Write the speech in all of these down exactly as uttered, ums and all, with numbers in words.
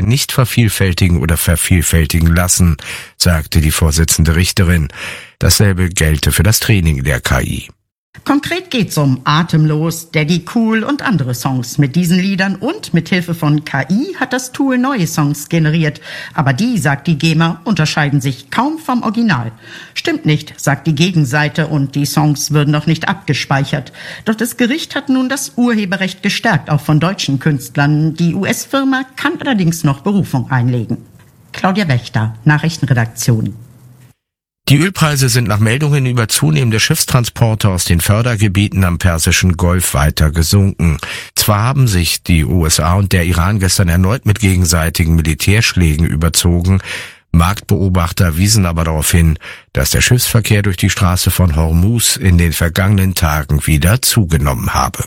nicht vervielfältigen oder vervielfältigen lassen, sagte die Vorsitzende Richterin. Dasselbe gelte für das Training der K I. Konkret geht's um Atemlos, Daddy Cool und andere Songs. Mit diesen Liedern und mit Hilfe von K I hat das Tool neue Songs generiert. Aber die, sagt die GEMA, unterscheiden sich kaum vom Original. Stimmt nicht, sagt die Gegenseite, und die Songs würden noch nicht abgespeichert. Doch das Gericht hat nun das Urheberrecht gestärkt, auch von deutschen Künstlern. Die U S-Firma kann allerdings noch Berufung einlegen. Claudia Wächter, Nachrichtenredaktion. Die Ölpreise sind nach Meldungen über zunehmende Schiffstransporte aus den Fördergebieten am Persischen Golf weiter gesunken. Zwar haben sich die U S A und der Iran gestern erneut mit gegenseitigen Militärschlägen überzogen, Marktbeobachter wiesen aber darauf hin, dass der Schiffsverkehr durch die Straße von Hormuz in den vergangenen Tagen wieder zugenommen habe.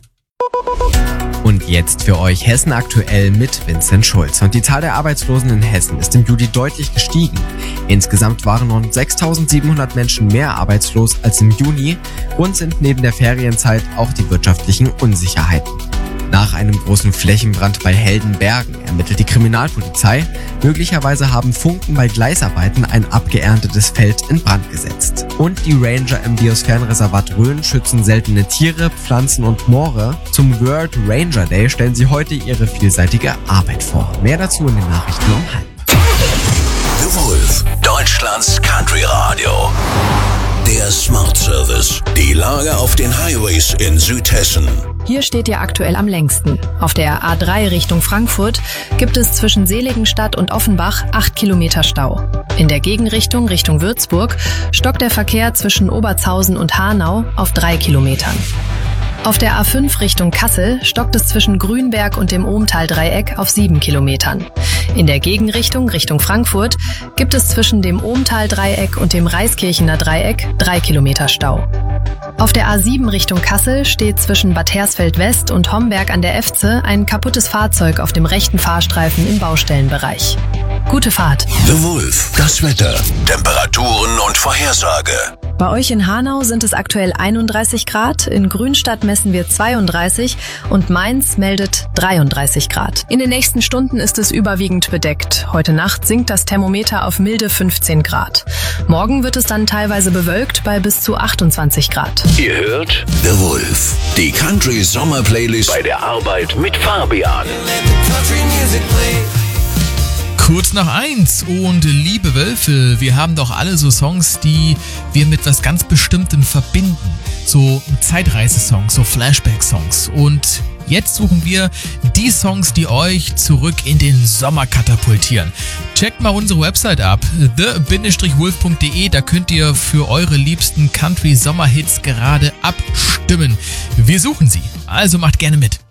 Und jetzt für euch Hessen aktuell mit Vincent Schulz. Und die Zahl der Arbeitslosen in Hessen ist im Juli deutlich gestiegen. Insgesamt waren rund sechstausendsiebenhundert Menschen mehr arbeitslos als im Juni. Grund sind neben der Ferienzeit auch die wirtschaftlichen Unsicherheiten. Nach einem großen Flächenbrand bei Heldenbergen ermittelt die Kriminalpolizei. Möglicherweise haben Funken bei Gleisarbeiten ein abgeerntetes Feld in Brand gesetzt. Und die Ranger im Biosphärenreservat Rhön schützen seltene Tiere, Pflanzen und Moore. Zum World Ranger Day stellen sie heute ihre vielseitige Arbeit vor. Mehr dazu in den Nachrichten um halb. The Wolf, Deutschlands Country Radio. Der Smart Service. Die Lage auf den Highways in Südhessen. Hier steht ihr aktuell am längsten. Auf der A drei Richtung Frankfurt gibt es zwischen Seligenstadt und Offenbach acht Kilometer Stau. In der Gegenrichtung Richtung Würzburg stockt der Verkehr zwischen Obertshausen und Hanau auf drei Kilometern. Auf der A fünf Richtung Kassel stockt es zwischen Grünberg und dem Ohmtal-Dreieck auf sieben Kilometern. In der Gegenrichtung Richtung Frankfurt gibt es zwischen dem Ohmtal-Dreieck und dem Reiskirchener Dreieck drei Kilometer Stau. Auf der A sieben Richtung Kassel steht zwischen Bad Hersfeld-West und Homberg an der Efze ein kaputtes Fahrzeug auf dem rechten Fahrstreifen im Baustellenbereich. Gute Fahrt. The Wolf, das Wetter, Temperaturen und Vorhersage. Bei euch in Hanau sind es aktuell einunddreißig Grad, in Grünstadt messen wir zweiunddreißig und Mainz meldet dreiunddreißig Grad. In den nächsten Stunden ist es überwiegend bedeckt. Heute Nacht sinkt das Thermometer auf milde fünfzehn Grad. Morgen wird es dann teilweise bewölkt bei bis zu achtundzwanzig Grad. Ihr hört The Wolf, die Country Sommer Playlist bei der Arbeit mit Fabian. Kurz nach eins und liebe Wölfe, wir haben doch alle so Songs, die wir mit was ganz Bestimmtem verbinden. So Zeitreise-Songs, so Flashback-Songs. Und jetzt suchen wir die Songs, die euch zurück in den Sommer katapultieren. Checkt mal unsere Website ab, the wolf punkt de, da könnt ihr für eure liebsten Country-Sommer-Hits gerade abstimmen. Wir suchen sie, also macht gerne mit.